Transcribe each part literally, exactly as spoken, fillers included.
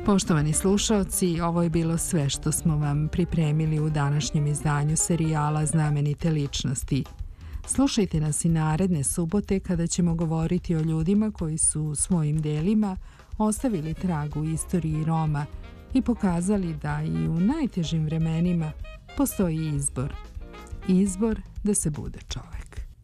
Poštovani slušaoci, ovo je bilo sve što smo vam pripremili u današnjem izdanju serijala Znamenite ličnosti. Slušajte nas i naredne subote kada ćemo govoriti o ljudima koji su svojim delima ostavili trag u istoriji Roma i pokazali da i u najtežim vremenima postoji izbor. Izbor da se bude čovek.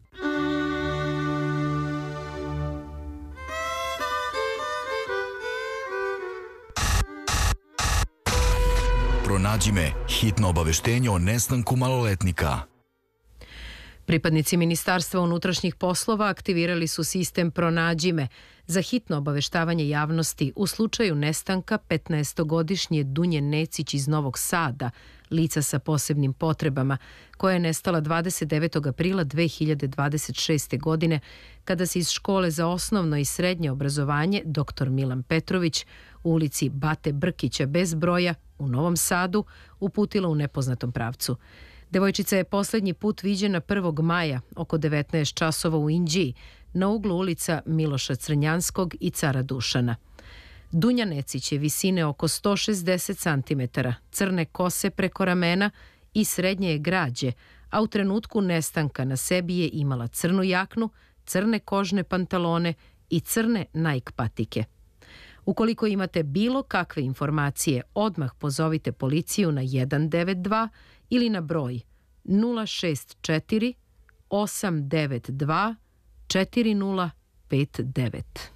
Pronađi me, hitno obaveštenje o nestanku maloletnika. Pripadnici Ministarstva unutrašnjih poslova aktivirali su sistem Pronađi me za hitno obaveštavanje javnosti u slučaju nestanka petnaestogodišnje Dunje Necić iz Novog Sada, lica sa posebnim potrebama, koja je nestala dvadeset devetog aprila dve hiljade dvadeset šeste. godine kada se iz škole za osnovno i srednje obrazovanje doktor Milan Petrović u ulici Bate Brkića bez broja u Novom Sadu uputila u nepoznatom pravcu. Devojčica je poslednji put viđena prvog maja oko devetnaest časova u Inđiji na uglu ulica Miloša Crnjanskog i Cara Dušana. Dunja Necić je visine oko sto šezdeset centimetara, crne kose preko ramena i srednje je građe, a u trenutku nestanka na sebi je imala crnu jaknu, crne kožne pantalone i crne Nike patike. Ukoliko imate bilo kakve informacije, odmah pozovite policiju na jedan devet dva ili na broj nula šest četiri osam devet dva četiri nula pet devet.